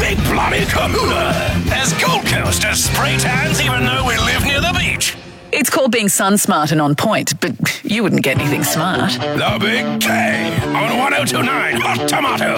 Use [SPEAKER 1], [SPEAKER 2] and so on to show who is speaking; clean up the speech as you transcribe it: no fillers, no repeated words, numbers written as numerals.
[SPEAKER 1] big bloody kahuna. As Gold Coast as spray tans even though we live near the beach.
[SPEAKER 2] It's called being sun smart and on point, but you wouldn't get anything smart.
[SPEAKER 1] The Big K on 102.9 Hot Tomato.